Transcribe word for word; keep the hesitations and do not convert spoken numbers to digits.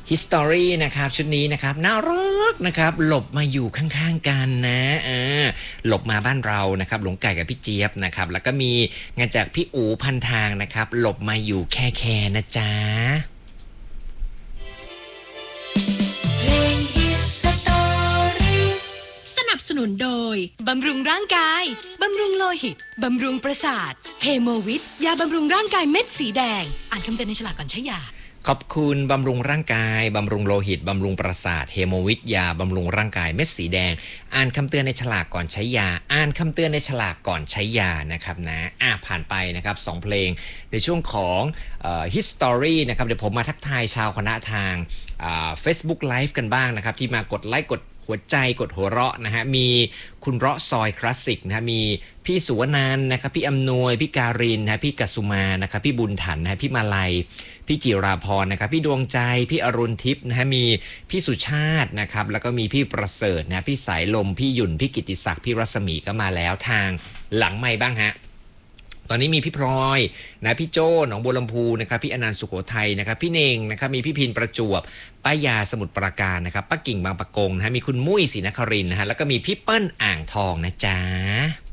History นะครับชุดนี้นะครับน่ารักนะครับหลบมาอยู่ข้างๆกันนะอ่าหลบมาบ้านเรานะครับหลงไก่กับพี่เจี๊ยบนะครับแล้วก็มีงานจากพี่อู๋พันทางนะครับหลบมาอยู่แค่แค่นะจ๊ะสนับสนุนโดยบำรุงร่างกายบำรุงโลหิตบำรุงประสาทเฮโมวิทยาบำรุงร่างกายเม็ดสีแดงอ่านคำเตือนในฉลากก่อนใช้ยาขอบคุณบำรุงร่างกายบำรุงโลหิตบำรุงประสาทเฮโมวิทยาบำรุงร่างกายเม็ดสีแดงอ่านคำเตือนในฉลากก่อนใช้ยาอ่านคำเตือนในฉลากก่อนใช้ยานะครับนะอ่ะผ่านไปนะครับสองเพลงในช่วงของเอ่อ History นะครับเดี๋ยวผมมาทักทายชาวคณะทางอ่า Facebook Live กันบ้างนะครับที่มากดไลค์กดหัวใจกดหัวเราะนะฮะมีคุณเราะซอยคลาสสิกนะฮะมีพี่สุวนันท์นะครับพี่อำนวยพี่การินนะพี่กัสสุมานะครับพี่บุญถันนะพี่มาลัยพี่จิราพรนะครับพี่ดวงใจพี่อรุณทิพย์นะฮะมีพี่สุชาตินะครับแล้วก็มีพี่ประเสริฐนะพี่สายลมพี่หยุ่นพี่กิติศักดิ์พี่รัศมีก็มาแล้วทางหลังไมค์บ้างฮะตอนนี้มีพี่พลอยนะพี่โจ้หนองบัวลำพูนะครับพี่อนันต์สุโขทัยนะครับพี่เน่งนะครับมีพี่พินประจวบป้ายาสมุทรปราการนะครับป้ากิ่งบางปะกงนะฮะมีคุณมุ้ยศรีนครินทร์นะฮะแล้วก็มีพี่เปิ้ลอ่างทองนะจ๊ะ